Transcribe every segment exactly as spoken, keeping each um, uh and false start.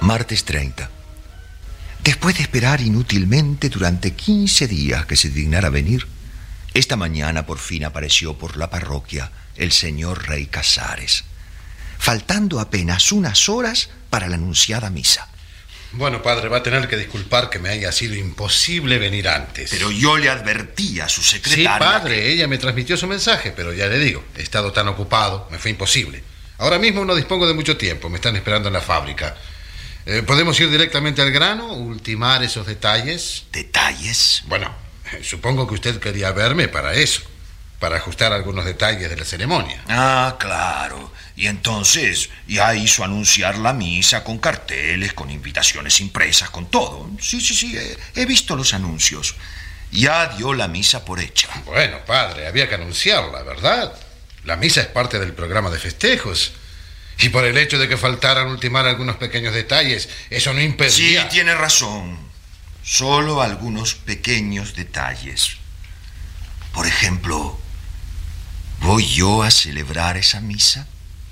Martes treinta. Después de esperar inútilmente durante quince días que se dignara venir, esta mañana por fin apareció por la parroquia el señor Rey Casares, faltando apenas unas horas para la anunciada misa. Bueno, padre, va a tener que disculpar que me haya sido imposible venir antes. Pero yo le advertí a su secretaria... Sí, padre, que... ella me transmitió su mensaje, pero ya le digo, he estado tan ocupado, me fue imposible. Ahora mismo no dispongo de mucho tiempo, me están esperando en la fábrica. Eh, ¿Podemos ir directamente al grano, ultimar esos detalles? ¿Detalles? Bueno, supongo que usted quería verme para eso, para ajustar algunos detalles de la ceremonia. Ah, claro. Y entonces ya hizo anunciar la misa con carteles, con invitaciones impresas, con todo. Sí, sí, sí, he, he visto los anuncios. Ya dio la misa por hecha. Bueno, padre, había que anunciarla, ¿verdad? La misa es parte del programa de festejos. Y por el hecho de que faltaran ultimar algunos pequeños detalles, eso no impedía... Sí, tiene razón. Solo algunos pequeños detalles. Por ejemplo, ¿voy yo a celebrar esa misa?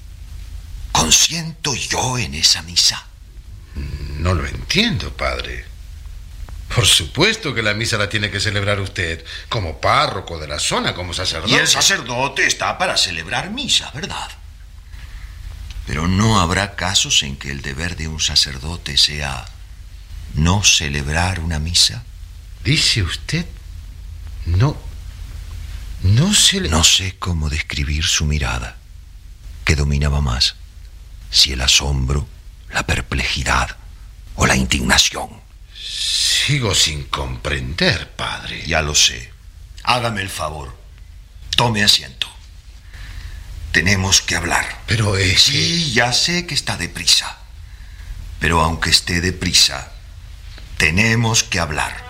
¿Consiento yo en esa misa? No lo entiendo, padre. Por supuesto que la misa la tiene que celebrar usted, como párroco de la zona, como sacerdote. Y el sacerdote está para celebrar misa, ¿verdad? Pero no habrá casos en que el deber de un sacerdote sea no celebrar una misa. ¿Dice usted? No. No se le... No sé cómo describir su mirada, que dominaba más, si el asombro, la perplejidad o la indignación. Sigo sin comprender, padre. Ya lo sé. Hágame el favor. Tome asiento. Tenemos que hablar. Pero es Sí, ya sé que está deprisa. Pero aunque esté deprisa, tenemos que hablar.